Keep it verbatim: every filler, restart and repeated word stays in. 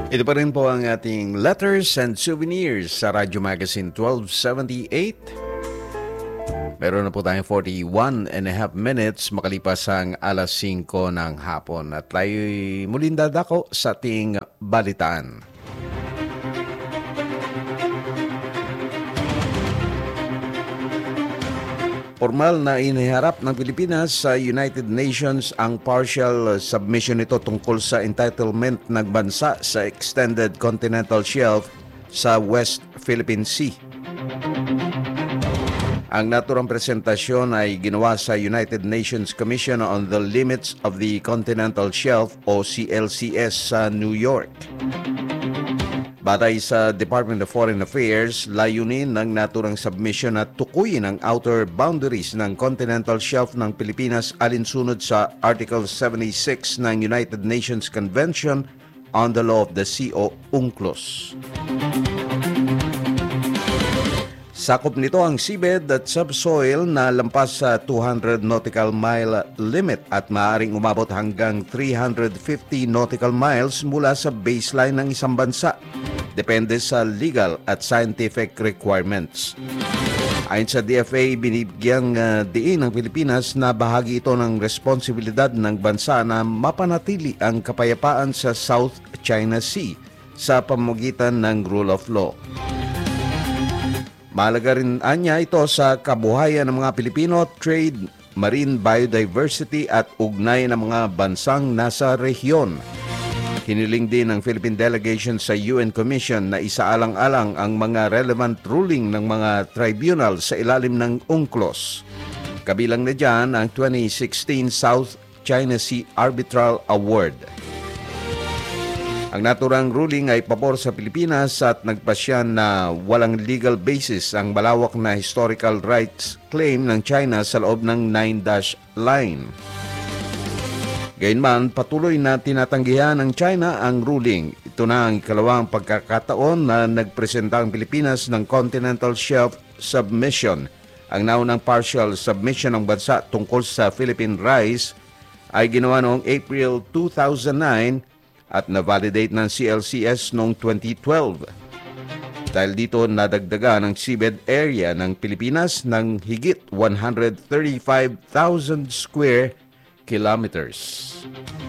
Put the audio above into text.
Ito pa rin po ang ating letters and souvenirs sa Radyo Magazine twelve seventy-eight. Meron na po tayong forty-one and a half minutes makalipas ang alas singko ng hapon at tayo'y muling dadako sa ating balitaan. Formal na iniharap ng Pilipinas sa United Nations ang partial submission nito tungkol sa entitlement ng bansa sa extended continental shelf sa West Philippine Sea. Ang naturang presentasyon ay ginawa sa United Nations Commission on the Limits of the Continental Shelf o C L C S sa New York. Batay sa Department of Foreign Affairs, layunin ng naturang submission na tukuyin ang outer boundaries ng continental shelf ng Pilipinas alinsunod sa Article seventy-six ng United Nations Convention on the Law of the Sea o UNCLOS. Sakop nito ang seabed at subsoil na lampas sa two hundred nautical mile limit at maaaring umabot hanggang three hundred fifty nautical miles mula sa baseline ng isang bansa. Depende sa legal at scientific requirements. Ayon sa D F A, binigyang uh, diin ng Pilipinas na bahagi ito ng responsibilidad ng bansa na mapanatili ang kapayapaan sa South China Sea sa pamamagitan ng rule of law. Mahalaga rin anya ito sa kabuhayan ng mga Pilipino, trade, marine biodiversity at ugnay ng mga bansang nasa rehiyon. Hiniling din ng Philippine delegation sa U N Commission na isaalang-alang ang mga relevant ruling ng mga tribunal sa ilalim ng UNCLOS. Kabilang na dyan ang twenty sixteen South China Sea Arbitral Award. Ang naturang ruling ay pabor sa Pilipinas at nagpasya na walang legal basis ang malawak na historical rights claim ng China sa loob ng nine dash line. Gayunman, patuloy na tinatanggihan ng China ang ruling. Ito na ang ikalawang pagkakataon na nagpresenta ang Pilipinas ng Continental Shelf Submission. Ang naunang partial submission ng bansa tungkol sa Philippine Rice ay ginawa noong April two thousand nine at na-validate ng C L C S noong twenty twelve. Dahil dito nadagdagan ang seabed area ng Pilipinas ng higit one hundred thirty-five thousand square kilometers.